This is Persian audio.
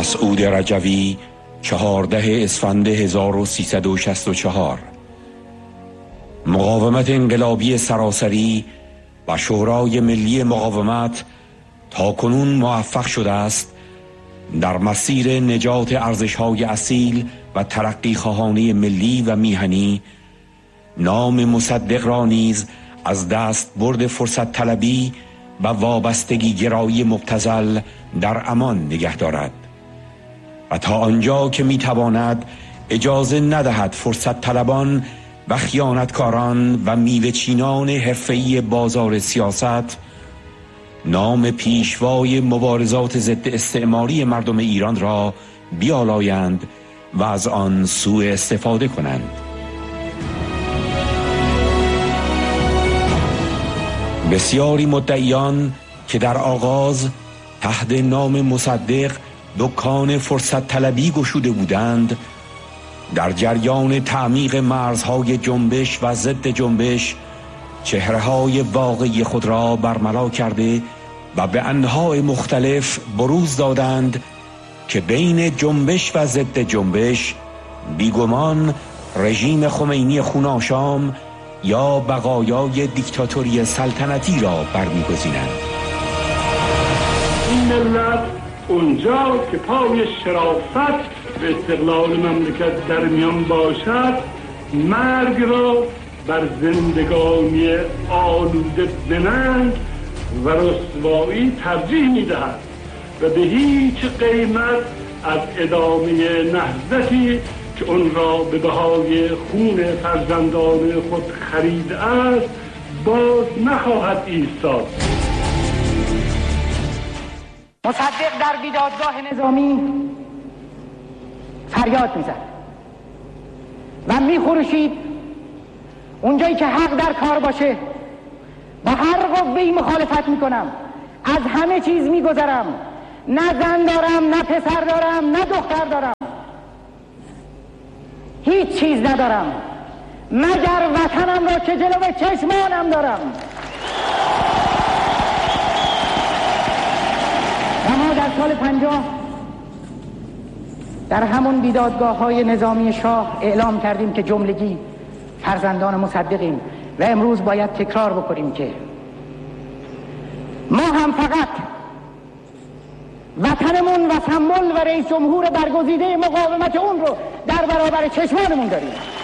مسعود رجوی 14 اسفند 1364. مقاومت انقلابی سراسری و شورای ملی مقاومت تاکنون موفق شده است در مسیر نجات ارزش‌های اصیل و ترقی خواهانه ملی و میهنی نام مصدق را نیز از دست برد فرصت طلبی و وابستگی گرایی مبتذل در امان نگه دارد و تا آنجا که میتواند اجازه ندهد فرصت طلبان و خیانتکاران و میوه چینان حرفه‌ای بازار سیاست نام پیشوای مبارزات ضد استعماری مردم ایران را بیالایند و از آن سوء استفاده کنند. بسیاری مدعیان که در آغاز تحت نام مصدق دکان فرصت طلبی گشوده بودند، در جریان تعمیق مرزهای جنبش و ضد جنبش چهره‌های واقعی خود را برملا کرده و به انواع مختلف بروز دادند که بین جنبش و ضد جنبش بیگمان رژیم خمینی خوناشام یا بقایای دیکتاتوری سلطنتی را برمی‌گزینند. این ملت اونجا که پای شرافت و استقلال مملکت در میان باشد، مرگ را بر زندگانی آلوده به ننگ و رسوایی ترجیح می‌دهد و به هیچ قیمت از ادامه نهضتی که اون را به بهای خون فرزندان خود خریده است باز نخواهد ایستاد. مصدق در بیدادگاه نظامی فریاد میزد و میخروشید اونجایی که حق در کار باشه با هر قوه‌ای مخالفت میکنم، از همه چیز میگذرم، نه زن دارم، نه پسر دارم، نه دختر دارم، هیچ چیز ندارم مگر وطنم را که جلوی چشمانم دارم. و ما در سال 50 در همون بیدادگاه‌های نظامی شاه اعلام کردیم که جملگی فرزندان مصدقیم و امروز باید تکرار بکنیم که ما هم فقط وطنمون و سمبل و رئیس جمهور برگزیده مقاومت اون رو در برابر چشمانمون داریم.